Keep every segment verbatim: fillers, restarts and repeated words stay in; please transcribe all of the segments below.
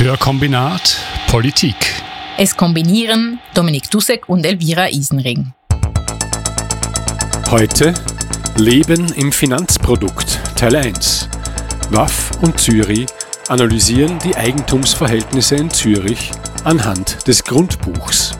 Hörkombinat Politik. Es kombinieren Dominik Dussek und Elvira Isenring. Heute Leben im Finanzprodukt, Teil eins. W A F und Zürich analysieren die Eigentumsverhältnisse in Zürich anhand des Grundbuchs.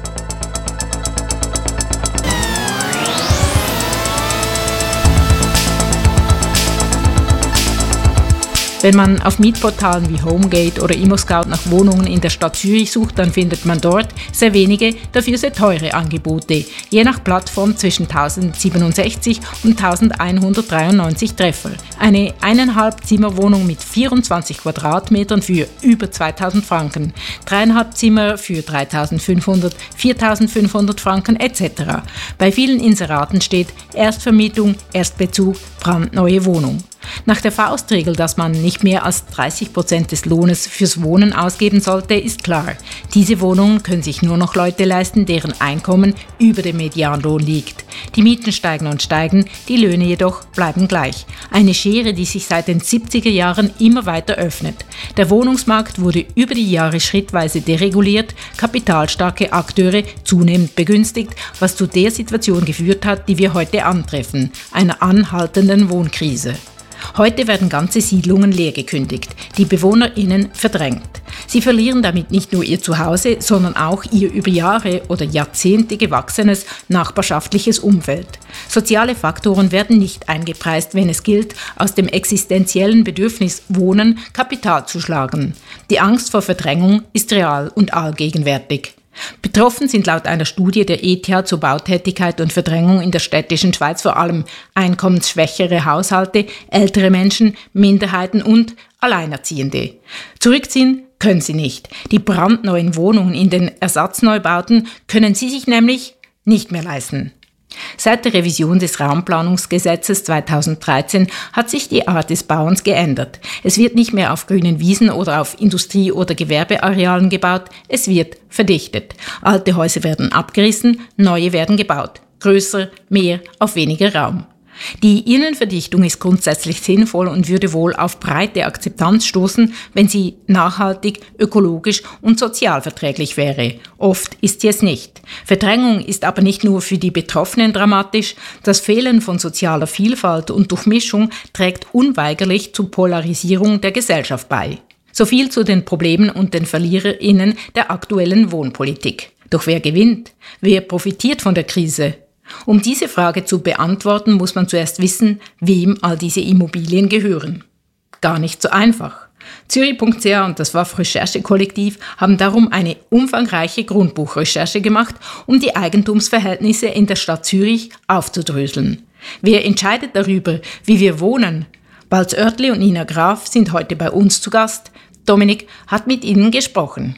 Wenn man auf Mietportalen wie HomeGate oder ImmoScout nach Wohnungen in der Stadt Zürich sucht, dann findet man dort sehr wenige, dafür sehr teure Angebote, je nach Plattform zwischen tausendsiebenundsechzig und eintausendeinhundertdreiundneunzig Treffer. Eine eineinhalb Zimmer Wohnung mit vierundzwanzig Quadratmetern für über zweitausend Franken, dreieinhalb Zimmer für dreitausendfünfhundert, viertausendfünfhundert Franken et cetera. Bei vielen Inseraten steht Erstvermietung, Erstbezug, brandneue Wohnung. Nach der Faustregel, dass man nicht mehr als dreißig Prozent des Lohnes fürs Wohnen ausgeben sollte, ist klar. Diese Wohnungen können sich nur noch Leute leisten, deren Einkommen über dem Medianlohn liegt. Die Mieten steigen und steigen, die Löhne jedoch bleiben gleich. Eine Schere, die sich seit den siebziger Jahren immer weiter öffnet. Der Wohnungsmarkt wurde über die Jahre schrittweise dereguliert, kapitalstarke Akteure zunehmend begünstigt, was zu der Situation geführt hat, die wir heute antreffen, einer anhaltenden Wohnkrise. Heute werden ganze Siedlungen leergekündigt, die BewohnerInnen verdrängt. Sie verlieren damit nicht nur ihr Zuhause, sondern auch ihr über Jahre oder Jahrzehnte gewachsenes nachbarschaftliches Umfeld. Soziale Faktoren werden nicht eingepreist, wenn es gilt, aus dem existenziellen Bedürfnis Wohnen Kapital zu schlagen. Die Angst vor Verdrängung ist real und allgegenwärtig. Betroffen sind laut einer Studie der E T H zur Bautätigkeit und Verdrängung in der städtischen Schweiz vor allem einkommensschwächere Haushalte, ältere Menschen, Minderheiten und Alleinerziehende. Zurückziehen können sie nicht. Die brandneuen Wohnungen in den Ersatzneubauten können sie sich nämlich nicht mehr leisten. Seit der Revision des Raumplanungsgesetzes zweitausenddreizehn hat sich die Art des Bauens geändert. Es wird nicht mehr auf grünen Wiesen oder auf Industrie- oder Gewerbearealen gebaut, es wird verdichtet. Alte Häuser werden abgerissen, neue werden gebaut. Größer, mehr, auf weniger Raum. Die Innenverdichtung ist grundsätzlich sinnvoll und würde wohl auf breite Akzeptanz stoßen, wenn sie nachhaltig, ökologisch und sozialverträglich wäre. Oft ist sie es nicht. Verdrängung ist aber nicht nur für die Betroffenen dramatisch. Das Fehlen von sozialer Vielfalt und Durchmischung trägt unweigerlich zur Polarisierung der Gesellschaft bei. So viel zu den Problemen und den VerliererInnen der aktuellen Wohnpolitik. Doch wer gewinnt? Wer profitiert von der Krise? Um diese Frage zu beantworten, muss man zuerst wissen, wem all diese Immobilien gehören. Gar nicht so einfach. Zürich Punkt C H und das W A F-Recherchekollektiv haben darum eine umfangreiche Grundbuchrecherche gemacht, um die Eigentumsverhältnisse in der Stadt Zürich aufzudröseln. Wer entscheidet darüber, wie wir wohnen? Balz Oertli und Nina Graf sind heute bei uns zu Gast. Dominik hat mit ihnen gesprochen.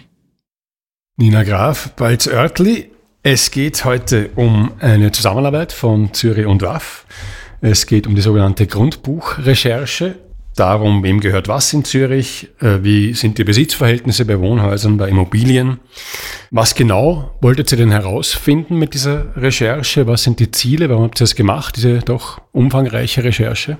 Nina Graf, Balz Oertli. Es geht heute um eine Zusammenarbeit von Zürich und W A F. Es geht um die sogenannte Grundbuchrecherche, darum, wem gehört was in Zürich, wie sind die Besitzverhältnisse bei Wohnhäusern, bei Immobilien. Was genau wolltet ihr denn herausfinden mit dieser Recherche? Was sind die Ziele? Warum habt ihr das gemacht, diese doch umfangreiche Recherche?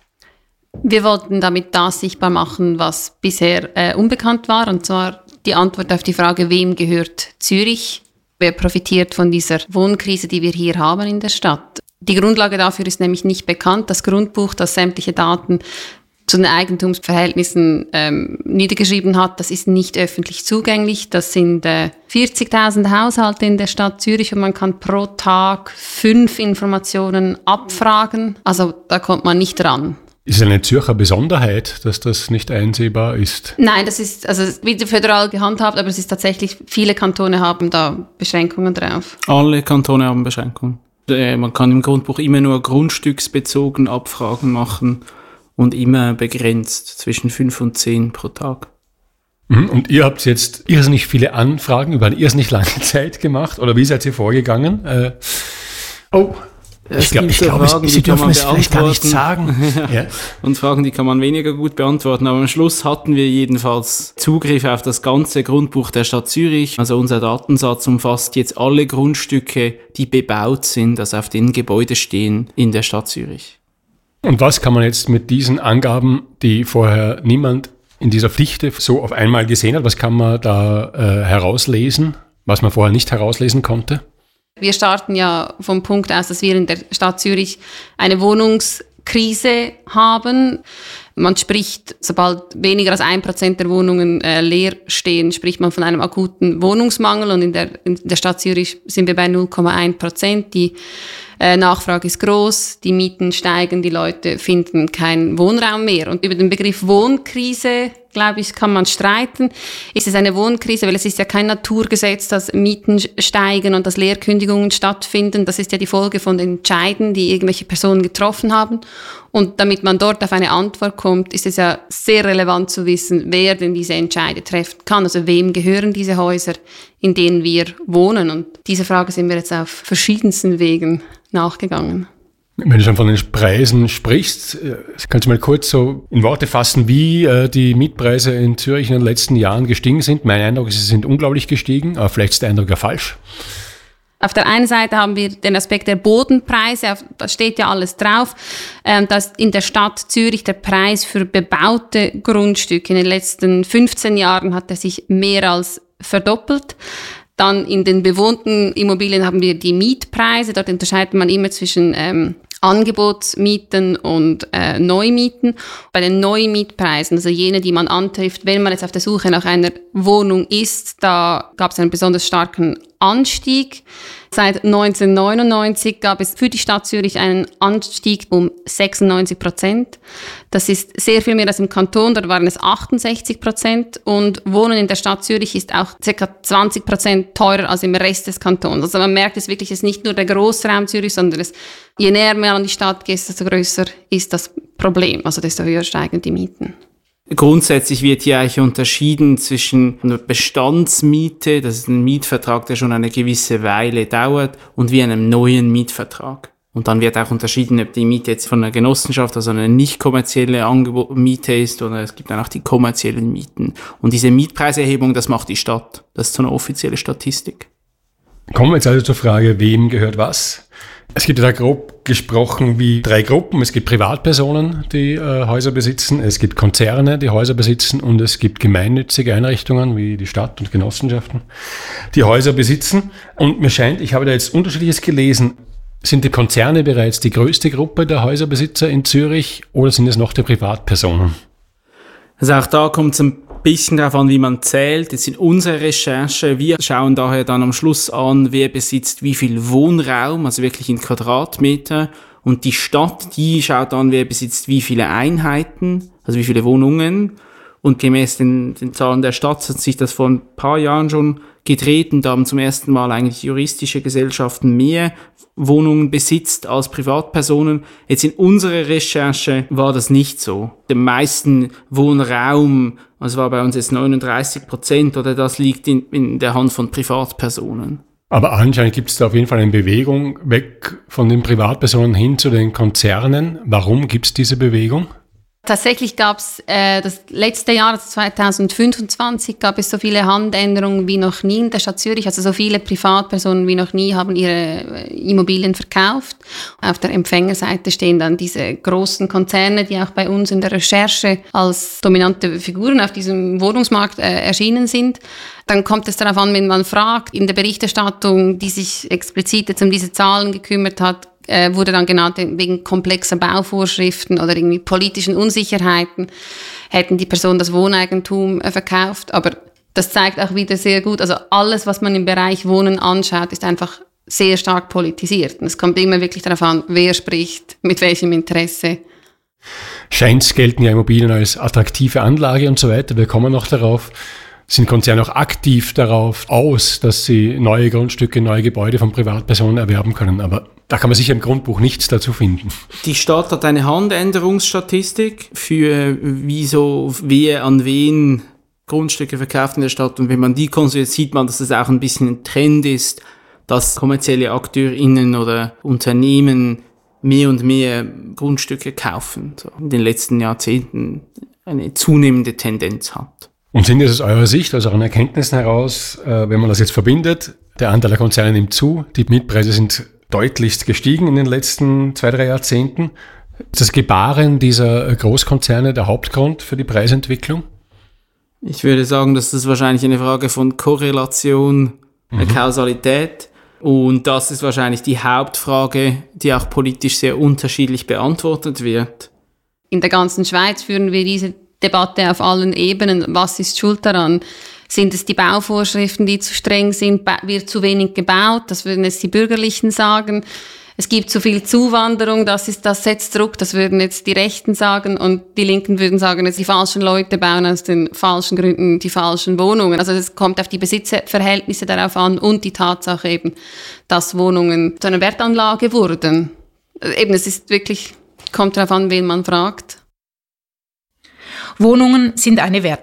Wir wollten damit das sichtbar machen, was bisher äh, unbekannt war, und zwar die Antwort auf die Frage, wem gehört Zürich? Wer profitiert von dieser Wohnkrise, die wir hier haben in der Stadt? Die Grundlage dafür ist nämlich nicht bekannt. Das Grundbuch, das sämtliche Daten zu den Eigentumsverhältnissen ähm, niedergeschrieben hat, das ist nicht öffentlich zugänglich. Das sind äh, vierzigtausend Haushalte in der Stadt Zürich und man kann pro Tag fünf Informationen abfragen. Also da kommt man nicht ran. Ist es eine Zürcher Besonderheit, dass das nicht einsehbar ist? Nein, das ist also wieder föderal gehandhabt, aber es ist tatsächlich, viele Kantone haben da Beschränkungen drauf. Alle Kantone haben Beschränkungen. Man kann im Grundbuch immer nur grundstücksbezogen Abfragen machen und immer begrenzt zwischen fünf und zehn pro Tag. Und ihr habt jetzt irrsinnig viele Anfragen über eine irrsinnig lange Zeit gemacht, oder wie seid ihr vorgegangen? Äh, oh, Es ich glaube, gibt ich glaub, Fragen, Sie die kann dürfen man es vielleicht gar nicht sagen. ja. Und Fragen, die kann man weniger gut beantworten. Aber am Schluss hatten wir jedenfalls Zugriff auf das ganze Grundbuch der Stadt Zürich. Also unser Datensatz umfasst jetzt alle Grundstücke, die bebaut sind, also auf denen Gebäude stehen in der Stadt Zürich. Und was kann man jetzt mit diesen Angaben, die vorher niemand in dieser Dichte so auf einmal gesehen hat? Was kann man da äh, herauslesen, was man vorher nicht herauslesen konnte? Wir starten ja vom Punkt aus, dass wir in der Stadt Zürich eine Wohnungskrise haben. Man spricht, sobald weniger als ein Prozent der Wohnungen äh, leer stehen, spricht man von einem akuten Wohnungsmangel. Und in der, in der Stadt Zürich sind wir bei null Komma eins Prozent. Die äh, Nachfrage ist groß, die Mieten steigen, die Leute finden keinen Wohnraum mehr. Und über den Begriff Wohnkrise, glaube ich, kann man streiten. Ist es eine Wohnkrise? Weil es ist ja kein Naturgesetz, dass Mieten steigen und dass Leerkündigungen stattfinden. Das ist ja die Folge von den Entscheiden, die irgendwelche Personen getroffen haben. Und damit man dort auf eine Antwort kommt, ist es ja sehr relevant zu wissen, wer denn diese Entscheide treffen kann. Also wem gehören diese Häuser, in denen wir wohnen? Und diese Frage sind wir jetzt auf verschiedensten Wegen nachgegangen. Wenn du schon von den Preisen sprichst, kannst du mal kurz so in Worte fassen, wie äh, die Mietpreise in Zürich in den letzten Jahren gestiegen sind. Mein Eindruck ist, sie sind unglaublich gestiegen, aber vielleicht ist der Eindruck ja falsch. Auf der einen Seite haben wir den Aspekt der Bodenpreise, da steht ja alles drauf, dass in der Stadt Zürich der Preis für bebaute Grundstücke in den letzten fünfzehn Jahren hat er sich mehr als verdoppelt. Dann in den bewohnten Immobilien haben wir die Mietpreise, dort unterscheidet man immer zwischen ähm, Angebotsmieten und äh, Neumieten. Bei den Neumietpreisen, also jene, die man antrifft, wenn man jetzt auf der Suche nach einer Wohnung ist, da gab es einen besonders starken Anstieg. Seit neunzehnhundertneunundneunzig gab es für die Stadt Zürich einen Anstieg um sechsundneunzig Prozent. Das ist sehr viel mehr als im Kanton, dort waren es achtundsechzig Prozent. Und Wohnen in der Stadt Zürich ist auch ca. zwanzig Prozent teurer als im Rest des Kantons. Also man merkt es wirklich, es ist nicht nur der Grossraum Zürich, sondern es, je näher man an die Stadt geht, desto größer ist das Problem, also desto höher steigen die Mieten. Grundsätzlich wird hier eigentlich unterschieden zwischen einer Bestandsmiete, das ist ein Mietvertrag, der schon eine gewisse Weile dauert, und wie einem neuen Mietvertrag. Und dann wird auch unterschieden, ob die Miete jetzt von einer Genossenschaft, also eine nicht kommerzielle Angebot- Miete ist, oder es gibt dann auch die kommerziellen Mieten. Und diese Mietpreiserhebung, das macht die Stadt. Das ist so eine offizielle Statistik. Kommen wir jetzt also zur Frage, wem gehört was? Es gibt ja da grob gesprochen wie drei Gruppen. Es gibt Privatpersonen, die äh, Häuser besitzen, es gibt Konzerne, die Häuser besitzen, und es gibt gemeinnützige Einrichtungen wie die Stadt und Genossenschaften, die Häuser besitzen. Und mir scheint, ich habe da jetzt Unterschiedliches gelesen, sind die Konzerne bereits die größte Gruppe der Häuserbesitzer in Zürich oder sind es noch die Privatpersonen? Also auch da kommt es ein bisschen darauf an, wie man zählt. Jetzt in unserer Recherche, wir schauen daher dann am Schluss an, wer besitzt wie viel Wohnraum, also wirklich in Quadratmeter. Und die Stadt, die schaut an, wer besitzt wie viele Einheiten, also wie viele Wohnungen. Und gemäß den, den Zahlen der Stadt hat sich das vor ein paar Jahren schon gedreht, und da haben zum ersten Mal eigentlich juristische Gesellschaften mehr Wohnungen besitzt als Privatpersonen. Jetzt in unserer Recherche war das nicht so. Den meisten Wohnraum, also war bei uns jetzt neununddreißig Prozent, oder das liegt in, in der Hand von Privatpersonen. Aber anscheinend gibt es da auf jeden Fall eine Bewegung weg von den Privatpersonen hin zu den Konzernen. Warum gibt es diese Bewegung? Tatsächlich gab es äh, das letzte Jahr, also zweitausendfünfundzwanzig, gab es so viele Handänderungen wie noch nie in der Stadt Zürich. Also so viele Privatpersonen wie noch nie haben ihre Immobilien verkauft. Auf der Empfängerseite stehen dann diese großen Konzerne, die auch bei uns in der Recherche als dominante Figuren auf diesem Wohnungsmarkt äh, erschienen sind. Dann kommt es darauf an, wenn man fragt, in der Berichterstattung, die sich explizit jetzt um diese Zahlen gekümmert hat, äh, wurde dann genannt, wegen komplexer Bauvorschriften oder irgendwie politischen Unsicherheiten hätten die Personen das Wohneigentum äh, verkauft. Aber das zeigt auch wieder sehr gut, also alles, was man im Bereich Wohnen anschaut, ist einfach sehr stark politisiert. Und es kommt immer wirklich darauf an, wer spricht, mit welchem Interesse. Scheint gelten ja Immobilien als attraktive Anlage und so weiter. Wir kommen noch darauf. Sind Konzerne auch aktiv darauf aus, dass sie neue Grundstücke, neue Gebäude von Privatpersonen erwerben können. Aber da kann man sicher im Grundbuch nichts dazu finden. Die Stadt hat eine Handänderungsstatistik für wieso, wer an wen Grundstücke verkauft in der Stadt. Und wenn man die konsultiert, sieht man, dass es auch ein bisschen ein Trend ist, dass kommerzielle AkteurInnen oder Unternehmen mehr und mehr Grundstücke kaufen. So in den letzten Jahrzehnten eine zunehmende Tendenz hat. Und sind es aus eurer Sicht, also auch an Erkenntnissen heraus, äh, wenn man das jetzt verbindet, der Anteil der Konzerne nimmt zu, die Mietpreise sind deutlichst gestiegen in den letzten zwei, drei Jahrzehnten. Ist das Gebaren dieser Großkonzerne der Hauptgrund für die Preisentwicklung? Ich würde sagen, dass das wahrscheinlich eine Frage von Korrelation, mhm. Kausalität. Und das ist wahrscheinlich die Hauptfrage, die auch politisch sehr unterschiedlich beantwortet wird. In der ganzen Schweiz führen wir diese Debatte auf allen Ebenen. Was ist schuld daran? Sind es die Bauvorschriften, die zu streng sind? Wird zu wenig gebaut? Das würden jetzt die Bürgerlichen sagen. Es gibt zu viel Zuwanderung, das ist, das setzt Druck, das würden jetzt die Rechten sagen, und die Linken würden sagen, jetzt die falschen Leute bauen aus den falschen Gründen die falschen Wohnungen. Also es kommt auf die Besitzverhältnisse darauf an und die Tatsache eben, dass Wohnungen zu einer Wertanlage wurden. Eben, es ist wirklich, kommt darauf an, wen man fragt. Wohnungen sind eine Wertanlage.